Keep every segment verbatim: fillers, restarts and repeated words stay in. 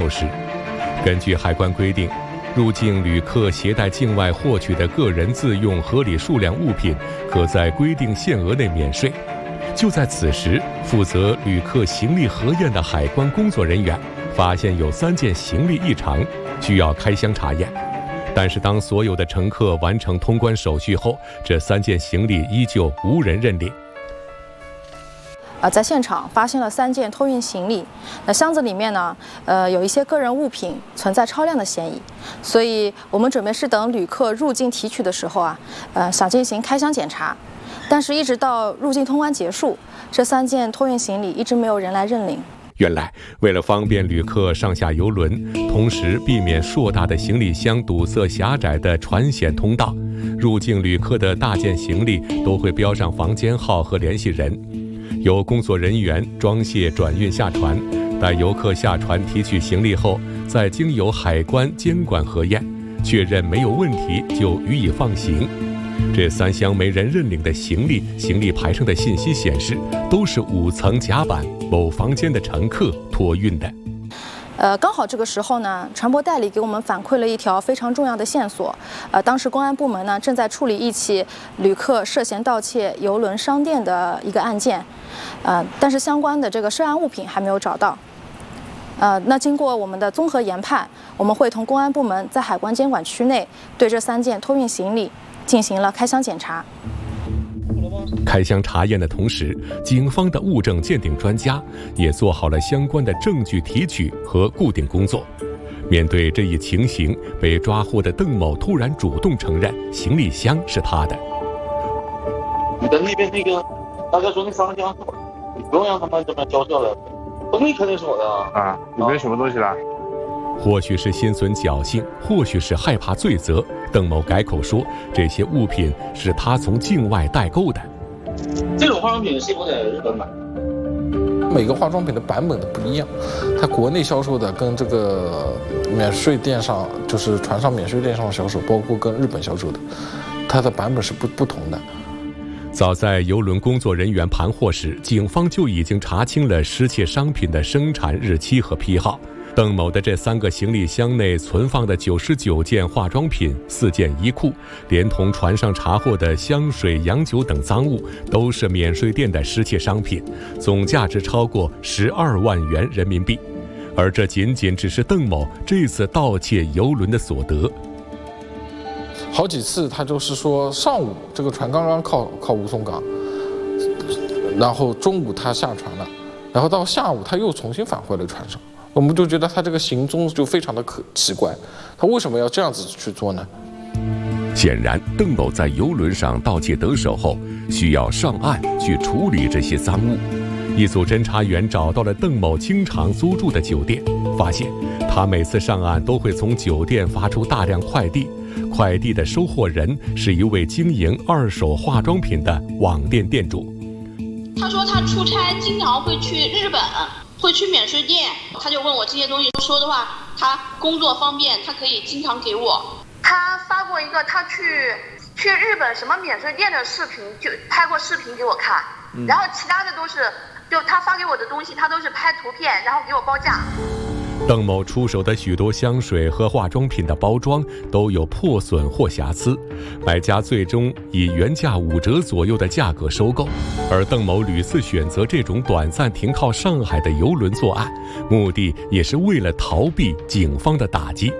实。根据海关规定，入境旅客携带境外获取的个人自用合理数量物品，可在规定限额内免税。就在此时，负责旅客行李核验的海关工作人员发现有三件行李异常，需要开箱查验。但是当所有的乘客完成通关手续后，这三件行李依旧无人认领。 呃，在现场发现了三件托运行李，那箱子里面呢，呃，有一些个人物品存在超量的嫌疑，所以我们准备是等旅客入境提取的时候啊，呃，想进行开箱检查，但是一直到入境通关结束，这三件托运行李一直没有人来认领。 原来，为了方便旅客上下邮轮，同时避免硕大的行李箱堵塞狭窄的船舷通道，入境旅客的大件行李都会标上房间号和联系人。由工作人员装卸转运下船，待游客下船提取行李后，再经由海关监管核验，确认没有问题就予以放行。这三箱没人认领的行李，行李牌上的信息显示，都是五层甲板某房间的乘客托运的。 呃，刚好这个时候呢，船舶代理给我们反馈了一条非常重要的线索。呃，当时公安部门呢正在处理一起旅客涉嫌盗窃邮轮商店的一个案件，呃，但是相关的这个涉案物品还没有找到。呃，那经过我们的综合研判，我们会同公安部门在海关监管区内对这三件托运行李进行了开箱检查。 开箱查验的同时，警方的物证鉴定专家也做好了相关的证据提取和固定工作。面对这一情形，被抓获的邓某突然主动承认行李箱是他的。 你的那边那个大家说那三箱是我的，你不用让他们这么交涉了，东西肯定是我的啊。 啊，里面什么东西啦？ 或许是心存侥幸，或许是害怕罪责，邓某改口说这些物品是他从境外代购的。 这种化妆品是我在日本买。 每个化妆品的版本都不一样，它国内销售的跟这个免税店上，就是船上免税店上销售，包括跟日本销售的，它的版本是不不同的。 早在邮轮工作人员盘获时，警方就已经查清了失窃商品的生产日期和批号。邓某的这三个行李箱内存放的九十九件化妆品、四件衣裤，连同船上查获的香水、洋酒等赃物，都是免税店的失窃商品，总价值超过十二万元人民币。而这仅仅只是邓某这次盗窃邮轮的所得。 好几次他就是说，上午这个船刚刚靠靠吴淞港，然后中午他下船了，然后到下午他又重新返回了船上。我们就觉得他这个行踪就非常的可奇怪，他为什么要这样子去做呢？ 显然，邓某在邮轮上盗窃得手后，需要上岸去处理这些赃物。一组侦查员找到了邓某经常租住的酒店，发现他每次上岸都会从酒店发出大量快递，快递的收货人是一位经营二手化妆品的网店店主。 他说他出差经常会去日本，会去免税店，他就问我这些东西说的话，他工作方便，他可以经常给我。 他发过一个他去去日本什么免税店的视频，就拍过视频给我看，嗯、然后其他的都是，就他发给我的东西，他都是拍图片，然后给我报价。 邓某出手的许多香水和化妆品的包装都有破损或瑕疵，买家最终以原价五折左右的价格收购。而邓某屡次选择这种短暂停靠上海的邮轮作案，目的也是为了逃避警方的打击。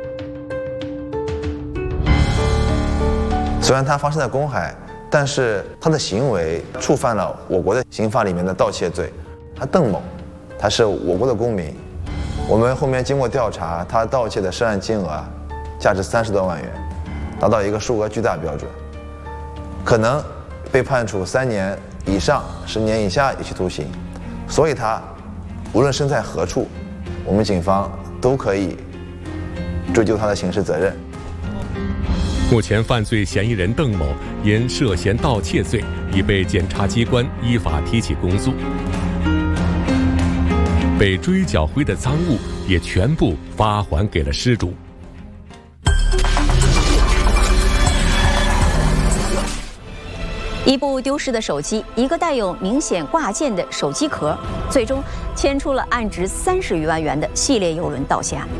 虽然他发生在公海，但是他的行为触犯了我国的刑法里面的盗窃罪。他邓某，他是我国的公民。我们后面经过调查，他盗窃的涉案金额价值三十多万元，达到一个数额巨大标准，可能被判处三年以上十年以下有期徒刑。所以他无论身在何处，我们警方都可以追究他的刑事责任。 目前，犯罪嫌疑人邓某因涉嫌盗窃罪已被检察机关依法提起公诉。被追缴回的赃物也全部发还给了失主。 一部丢失的手机，一个带有明显挂件的手机壳，最终牵出了案值三十余万元的系列邮轮盗窃案。